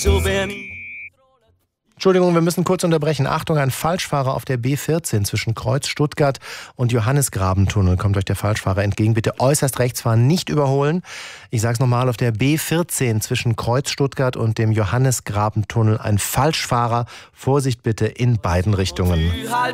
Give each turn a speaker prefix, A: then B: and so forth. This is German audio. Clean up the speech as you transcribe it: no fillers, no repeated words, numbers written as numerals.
A: Entschuldigung, wir müssen kurz unterbrechen. Achtung, ein Falschfahrer auf der B14 zwischen Kreuz Stuttgart und Johannisgrabentunnel kommt euch der Falschfahrer entgegen. Bitte äußerst rechts fahren, nicht überholen. Ich sage es nochmal, auf der B14 zwischen Kreuz Stuttgart und dem Johannisgrabentunnel ein Falschfahrer. Vorsicht bitte in beiden Richtungen.